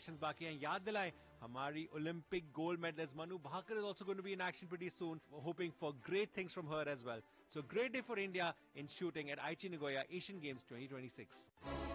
Sessions बाकी हैं. याद दिलाएं हमारी Olympic gold medallist Manu Bhaker is also going to be in action pretty soon. We're hoping for great things from her as well. So great day for India in shooting at Aichi Nagoya Asian Games 2026.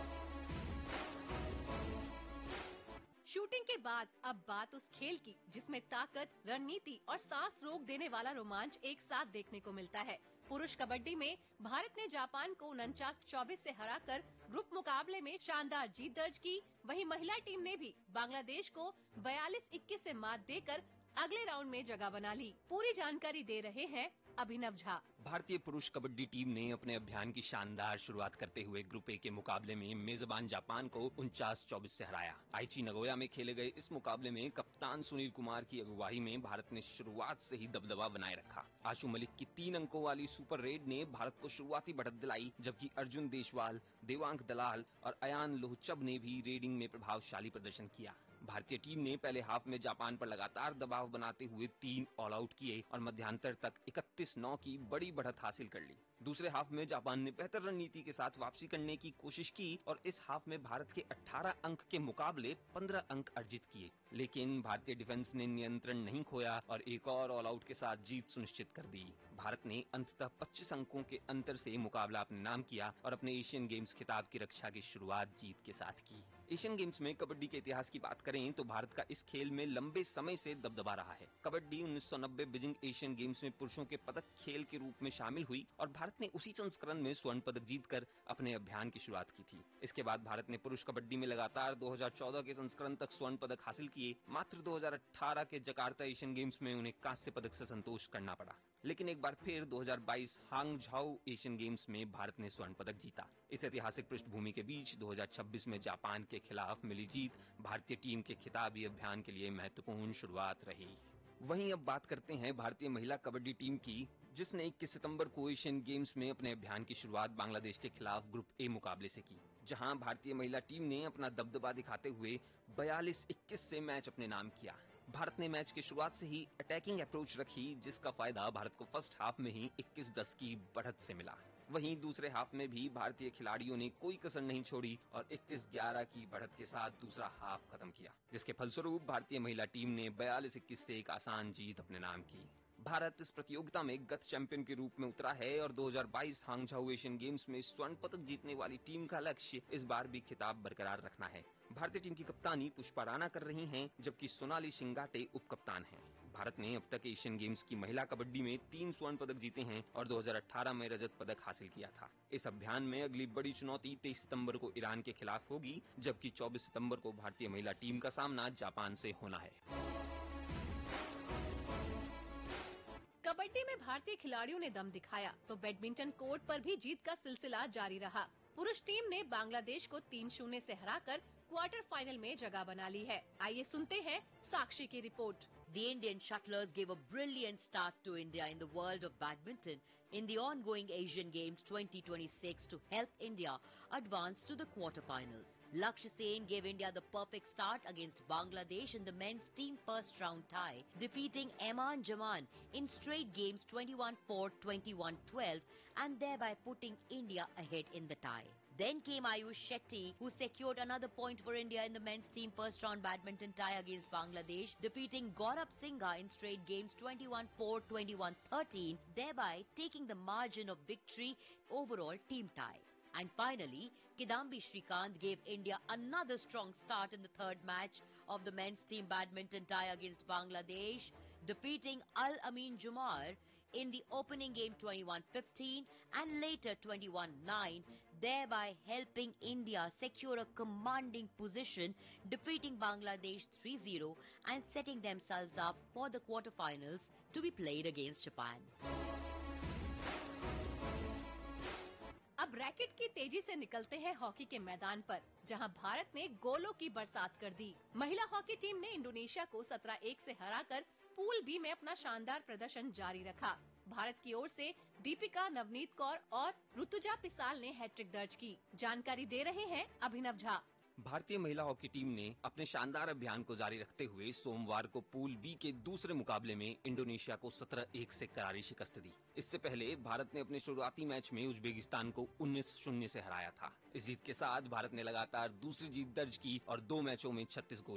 Shooting के बाद अब बात उस खेल की जिसमें ताकत, रणनीति और सांस रोक देने वाला रोमांच एक साथ देखने को मिलता है. पुरुष कबड्डी में भारत ने जापान को 49-24 से हराकर ग्रुप मुकाबले में शानदार जीत दर्ज की. वहीं महिला टीम ने भी बांग्लादेश को 42-21 से मात देकर अगले राउंड में जगह बना ली. पूरी जानकारी दे रहे हैं अभिनव झा. भारतीय पुरुष कबड्डी टीम ने अपने अभियान की शानदार शुरुआत करते हुए ग्रुप ए के मुकाबले में मेजबान जापान को 49-24 से हराया. आइची नगोया में खेले गए इस मुकाबले में कप्तान सुनील कुमार की अगुवाई में भारत ने शुरुआत से ही दबदबा बनाए रखा. आशु मलिक की 3 अंकों वाली सुपर रेड ने भारत को शुरुआती बढ़त दिलाई, जबकि अर्जुन देशवाल, देवांग दलाल और अयान लोहचब ने भी रेडिंग में प्रभावशाली प्रदर्शन किया. भारतीय टीम ने पहले हाफ में जापान पर लगातार दबाव बनाते हुए 3 ऑल आउट किए और मध्यांतर तक 31-9 की बड़ी बढ़त हासिल कर ली. दूसरे हाफ में जापान ने बेहतर रणनीति के साथ वापसी करने की कोशिश की और इस हाफ में भारत के 18 अंक के मुकाबले 15 अंक अर्जित किए, लेकिन भारतीय डिफेंस ने नियंत्रण नहीं खोया और एक और ऑल आउट के साथ जीत सुनिश्चित कर दी. भारत ने अंततः 25 अंकों के अंतर से मुकाबला अपने नाम किया और अपने एशियन गेम्स खिताब की रक्षा की शुरुआत जीत के साथ की. एशियन गेम्स में कबड्डी के इतिहास की बात करें तो भारत का इस खेल में लंबे समय से दबदबा रहा है. कबड्डी 1990 बीजिंग एशियन गेम्स में पुरुषों के पदक खेल के रूप में शामिल हुई और भारत ने उसी संस्करण में स्वर्ण पदक जीतकर अपने अभियान की शुरुआत की थी. इसके बाद भारत ने पुरुष कबड्डी में लगातार 2014 के संस्करण तक स्वर्ण पदक हासिल किए. मात्र 2018 के जकार्ता एशियन गेम्स में उन्हें कांस्य पदक से संतोष करना पड़ा, लेकिन एक बार फिर 2022 हांगझाओ एशियन गेम्स में भारत ने स्वर्ण पदक जीता. इस ऐतिहासिक पृष्ठभूमि के बीच 2026 में जापान के खिलाफ मिली जीत भारतीय टीम के खिताबी अभियान के लिए महत्वपूर्ण शुरुआत रही. वहीं अब बात करते हैं भारतीय महिला कबड्डी टीम की, जिसने 21 सितंबर को एशियन गेम्स में अपने अभियान की शुरुआत बांग्लादेश के खिलाफ ग्रुप ए मुकाबले से की, जहां भारतीय महिला टीम ने अपना दबदबा दिखाते हुए 42-21 से मैच अपने नाम किया. भारत ने मैच की शुरुआत से ही अटैकिंग अप्रोच रखी, जिसका फायदा भारत को फर्स्ट हाफ में ही 21-10 की बढ़त से मिला. वहीं दूसरे हाफ में भी भारतीय खिलाड़ियों ने कोई कसर नहीं छोड़ी और 21-11 की बढ़त के साथ दूसरा हाफ खत्म किया, जिसके फलस्वरूप भारतीय महिला टीम ने 42-21 से एक आसान जीत अपने नाम की. भारत इस प्रतियोगिता में गत चैंपियन के रूप में उतरा है और 2022 हांगझाओ एशियन गेम्स में स्वर्ण पदक जीतने वाली टीम का लक्ष्य इस बार भी खिताब बरकरार रखना है. भारतीय टीम की कप्तानी पुष्पा राणा कर रही हैं, जबकि सोनाली शिंगाटे उप कप्तान हैं. भारत ने अब तक एशियन गेम्स की महिला कबड्डी में 3 स्वर्ण पदक जीते हैं और 2018 में रजत पदक हासिल किया था. इस अभियान में अगली बड़ी चुनौती 23 सितंबर को ईरान के खिलाफ होगी, जबकि 24 सितंबर को भारतीय महिला टीम का सामना जापान से होना है. कबड्डी में भारतीय खिलाड़ियों ने दम दिखाया तो बैडमिंटन कोर्ट पर भी जीत का सिलसिला जारी रहा. पुरुष टीम ने बांग्लादेश को 3-0 से हराकर क्वार्टर फाइनल में जगह बना ली है. आइए सुनते हैं साक्षी की report. The Indian shuttlers gave a brilliant start to India in the world of badminton in the ongoing Asian Games 2026 to help India advance to the quarterfinals. Lakshya Sen gave India the perfect start against Bangladesh in the men's team first round tie, defeating Eman Jaman in straight games 21-4, 21-12 and thereby putting India ahead in the tie. Then came Ayush Shetty, who secured another point for India in the men's team first round badminton tie against Bangladesh, defeating Gaurav Singha in straight games 21-4, 21-13, thereby taking the margin of victory overall team tie. And finally, Kidambi Shrikant gave India another strong start in the third match of the men's team badminton tie against Bangladesh, defeating Al Amin Jumar in the opening game 21-15 and later 21-9, thereby helping India secure a commanding position, defeating Bangladesh 3-0 and setting themselves up for the quarterfinals to be played against Japan. अब racket की तेजी से निकलते हैं hockey के मैदान पर, जहां भारत ने गोलों की बरसात कर दी. महिला हॉकी टीम ने इंडोनेशिया को 17-1 से हराकर पूल बी में अपना शानदार प्रदर्शन जारी रखा. भारत की ओर से दीपिका, नवनीत कौर और ऋतुजा पिसाल ने हैट्रिक दर्ज की. जानकारी दे रहे हैं अभिनव झा. भारतीय महिला हॉकी टीम ने अपने शानदार अभियान को जारी रखते हुए सोमवार को पूल बी के दूसरे मुकाबले में इंडोनेशिया को 17-1 से करारी शिकस्त दी. इससे पहले भारत ने अपने शुरुआती मैच में उज्बेकिस्तान को 19-0 से हराया था. इस जीत के साथ भारत ने लगातार दूसरी जीत दर्ज की और 2 मैचों में 36 गोल